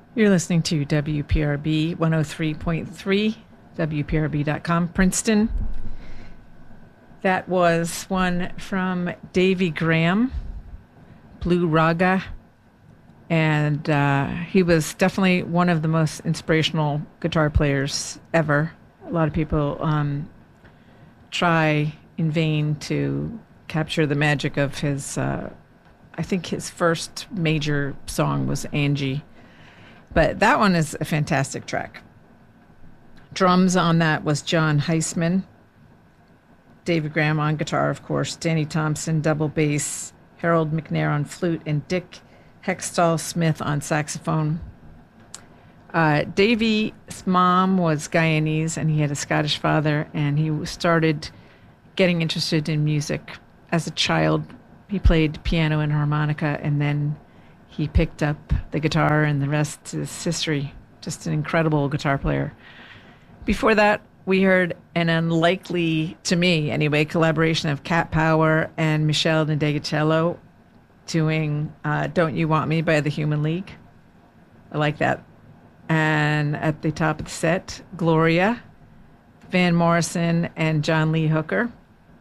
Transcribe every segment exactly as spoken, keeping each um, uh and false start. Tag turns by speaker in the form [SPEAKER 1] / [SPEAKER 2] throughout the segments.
[SPEAKER 1] You're listening to W P R B one oh three point three, W P R B dot com, Princeton. That was one from Davy Graham, Blue Raga. And uh, he was definitely one of the most inspirational guitar players ever. A lot of people um, try in vain to capture the magic of his, uh, I think his first major song was Angie. But that one is a fantastic track. Drums on that was John Heisman. David Graham on guitar, of course. Danny Thompson, double bass. Harold McNair on flute. And Dick Hextall Smith on saxophone. Uh, Davy's mom was Guyanese, and he had a Scottish father, and he started getting interested in music as a child. He played piano and harmonica, and then he picked up the guitar, and the rest is history. Just an incredible guitar player. Before that, we heard an unlikely, to me anyway, collaboration of Cat Power and Michelle Ndegeocello doing uh, Don't You Want Me by the Human League. I like that. And at the top of the set, Gloria, Van Morrison, and John Lee Hooker.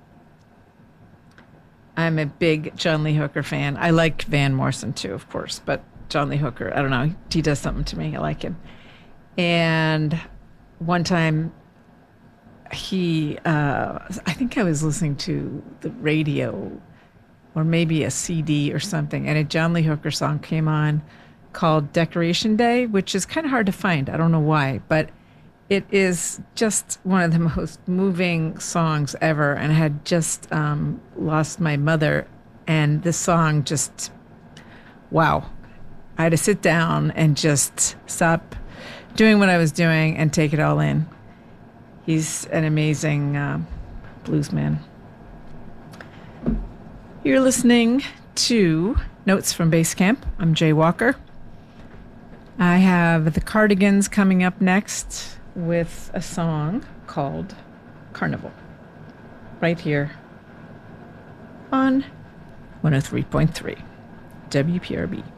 [SPEAKER 1] I'm a big John Lee Hooker fan. I like Van Morrison too, of course, but John Lee Hooker, I don't know, he does something to me. I like him. And one time, he, uh, I think I was listening to the radio or maybe a C D or something, and a John Lee Hooker song came on called Decoration Day, which is kind of hard to find. I don't know why, but it is just one of the most moving songs ever. And I had just um, lost my mother, and this song just, wow. I had to sit down and just stop doing what I was doing and take it all in. He's an amazing uh, blues man. You're listening to Notes from Bass Camp. I'm Jay Walker. I have the Cardigans coming up next with a song called Carnival, right here on one oh three point three W P R B.